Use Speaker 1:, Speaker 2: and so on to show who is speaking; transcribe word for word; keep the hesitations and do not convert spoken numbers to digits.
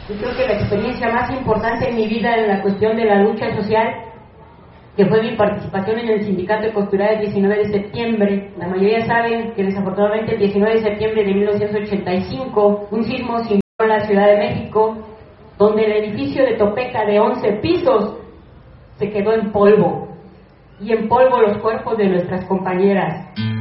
Speaker 1: Yo creo que la experiencia más importante en mi vida en la cuestión de la lucha social, que fue mi participación en el Sindicato de Costura del diecinueve de septiembre. La mayoría saben que desafortunadamente el diecinueve de septiembre de mil novecientos ochenta y cinco, un sismo sintió en la Ciudad de México, donde el edificio de Topeca de once pisos se quedó en polvo, y en polvo los cuerpos de nuestras compañeras.